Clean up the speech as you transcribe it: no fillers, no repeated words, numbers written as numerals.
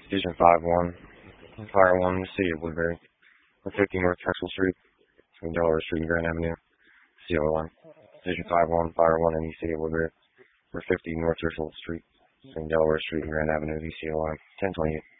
Station 5-1, Fire 1 in the city of Woodbury. 150 North Drexel Street, between Delaware Street and Grand Avenue. CO1. Station 5-1, Fire 1 in the city of Woodbury. 150 North Drexel Street, between Delaware Street and Grand Avenue. VCO line 1028.